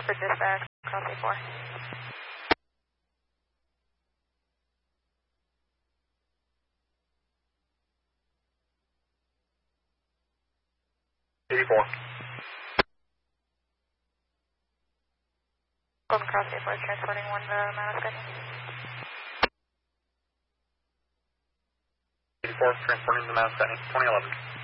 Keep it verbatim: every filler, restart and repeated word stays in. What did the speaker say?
for dispatch, cross A four. eighty-four. Golden Cross A four is transporting one to Mount Scotty. eighty-four, transporting to Mount Scotty, twenty eleven.